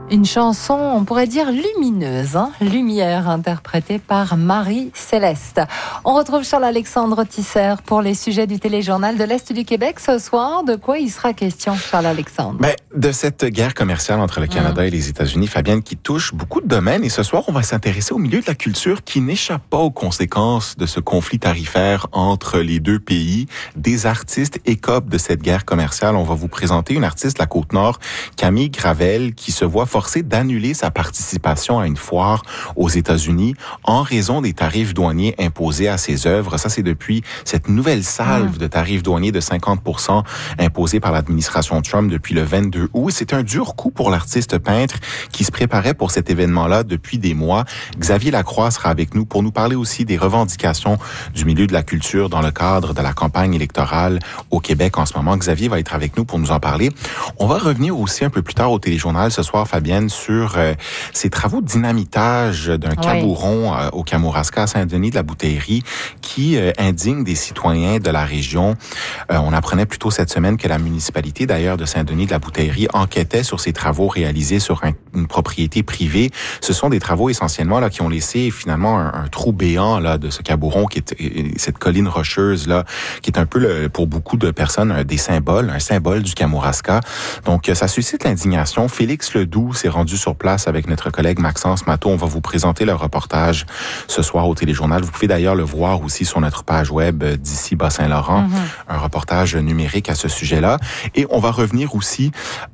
Une chanson, on pourrait dire lumineuse, Lumière, interprétée par Marie-Céleste. On retrouve Charles-Alexandre Tisser pour les sujets du téléjournal de l'Est du Québec ce soir. De quoi il sera question, Charles-Alexandre? De cette guerre commerciale entre le Canada et les États-Unis, Fabienne, qui touche beaucoup de domaines. Et ce soir, on va s'intéresser au milieu de la culture qui n'échappe pas aux conséquences de ce conflit tarifaire entre les deux pays. Des artistes écopent de cette guerre commerciale. On va vous présenter une artiste de la Côte-Nord, Camille Gravel, qui se voit forcée d'annuler sa participation à une foire aux États-Unis en raison des tarifs douaniers imposés à ses œuvres. Ça, c'est depuis cette nouvelle salve de tarifs douaniers de 50% imposés par l'administration Trump depuis le 22 août. C'est un dur coup pour l'artiste peintre qui se préparait pour cet événement-là depuis des mois. Xavier Lacroix sera avec nous pour nous parler aussi des revendications du milieu de la culture dans le cadre de la campagne électorale au Québec en ce moment. Xavier va être avec nous pour nous en parler. On va revenir aussi un peu plus tard au téléjournal ce soir, Fabienne, sur ces travaux de dynamitage d'un cabouron au Kamouraska à Saint-Denis de la Bouteillerie qui indigne des citoyens de la région. On apprenait plus tôt cette semaine que la municipalité d'ailleurs de Saint-Denis de la Bouteillerie enquêtait sur ces travaux réalisés sur une propriété privée. Ce sont des travaux essentiellement là qui ont laissé finalement un trou béant là de ce cabouron qui est cette colline rocheuse là qui est un peu pour beaucoup de personnes un symbole du Kamouraska. Donc ça suscite l'indignation. Félix Ledoux s'est rendu sur place avec notre collègue Maxence Matteau. On va vous présenter le reportage ce soir au téléjournal. Vous pouvez d'ailleurs le voir aussi sur notre page web d'ici Bas-Saint-Laurent, un reportage numérique à ce sujet-là. Et on va revenir aussi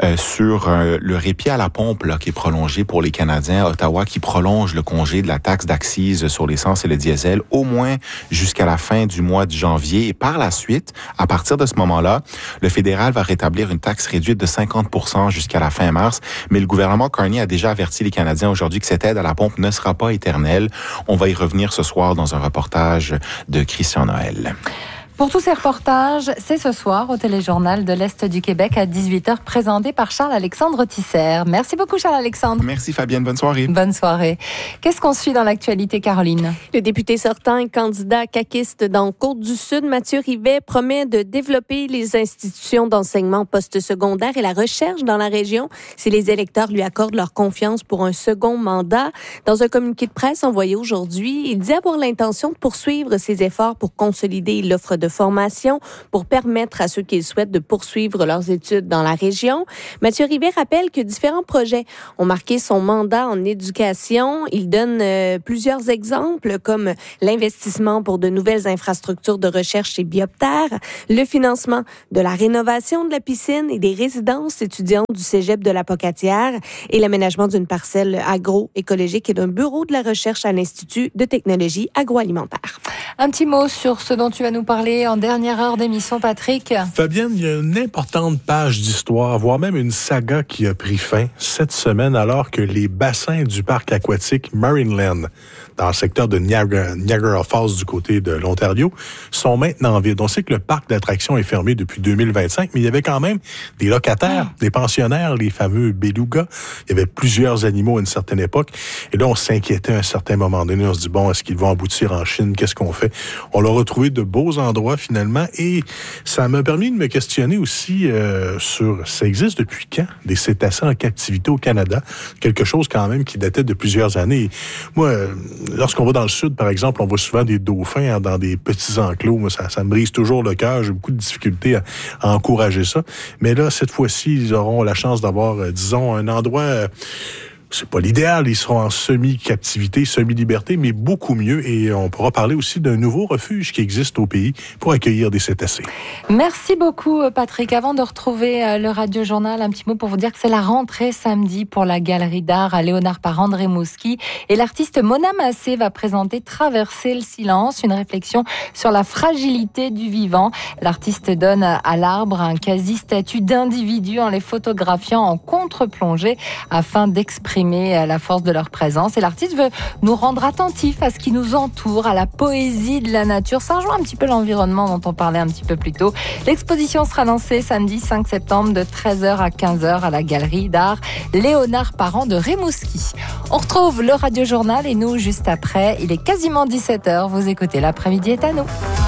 sur le répit à la pompe là, qui est prolongé pour les Canadiens à Ottawa, qui prolonge le congé de la taxe d'accise sur l'essence et le diesel au moins jusqu'à la fin du mois de janvier. Et par la suite, à partir de ce moment-là, le fédéral va rétablir une taxe réduite de 50% jusqu'à la fin mars. Mais le gouvernement Carney a déjà averti les Canadiens aujourd'hui que cette aide à la pompe ne sera pas éternelle. On va y revenir ce soir dans un reportage de Christian Noël. Pour tous ces reportages, c'est ce soir au téléjournal de l'Est du Québec à 18h, présenté par Charles-Alexandre Tisser. Merci beaucoup, Charles-Alexandre. Merci, Fabienne. Bonne soirée. Bonne soirée. Qu'est-ce qu'on suit dans l'actualité, Caroline? Le député sortant et candidat caquiste dans Côte-du-Sud, Mathieu Rivet, promet de développer les institutions d'enseignement postsecondaire et la recherche dans la région si les électeurs lui accordent leur confiance pour un second mandat. Dans un communiqué de presse envoyé aujourd'hui, il dit avoir l'intention de poursuivre ses efforts pour consolider l'offre de formation pour permettre à ceux qui le souhaitent de poursuivre leurs études dans la région. Mathieu Rivet rappelle que différents projets ont marqué son mandat en éducation. Il donne plusieurs exemples comme l'investissement pour de nouvelles infrastructures de recherche chez Bioptère, le financement de la rénovation de la piscine et des résidences étudiantes du cégep de la Pocatière et l'aménagement d'une parcelle agroécologique et d'un bureau de la recherche à l'Institut de technologie agroalimentaire. Un petit mot sur ce dont tu vas nous parler en dernière heure d'émission, Patrick. Fabienne, il y a une importante page d'histoire, voire même une saga qui a pris fin cette semaine alors que les bassins du parc aquatique Marineland, dans le secteur de Niagara Falls du côté de l'Ontario, sont maintenant vides. On sait que le parc d'attractions est fermé depuis 2025, mais il y avait quand même des locataires, des pensionnaires, les fameux belugas. Il y avait plusieurs animaux à une certaine époque. Et là, on s'inquiétait à un certain moment donné. On se dit, bon, est-ce qu'ils vont aboutir en Chine? Qu'est-ce qu'on fait? On leur a trouvé de beaux endroits finalement et ça m'a permis de me questionner aussi sur ça existe depuis quand des cétacés en captivité au Canada, quelque chose quand même qui datait de plusieurs années. Moi, lorsqu'on va dans le sud par exemple, on voit souvent des dauphins dans des petits enclos. Moi, ça me brise toujours le cœur, j'ai beaucoup de difficultés à encourager ça. Mais là, cette fois-ci, ils auront la chance d'avoir, disons, un endroit... c'est pas l'idéal, ils seront en semi-captivité, semi-liberté, mais beaucoup mieux. Et on pourra parler aussi d'un nouveau refuge qui existe au pays pour accueillir des cétacés. Merci beaucoup, Patrick. Avant de retrouver le Radio-Journal, un petit mot pour vous dire que c'est la rentrée samedi pour la Galerie d'art à Léonard Parent de Rimouski. Et l'artiste Mona Massé va présenter Traverser le silence, une réflexion sur la fragilité du vivant. L'artiste donne à l'arbre un quasi-statut d'individu en les photographiant en contre-plongée afin d'exprimer la force de leur présence. Et l'artiste veut nous rendre attentifs à ce qui nous entoure, à la poésie de la nature. Ça rejoint un petit peu l'environnement dont on parlait un petit peu plus tôt. L'exposition sera lancée samedi 5 septembre de 13h à 15h à la Galerie d'art Léonard Parent de Rimouski. On retrouve le Radio-Journal et nous, juste après, il est quasiment 17h. Vous écoutez L'après-midi est à nous.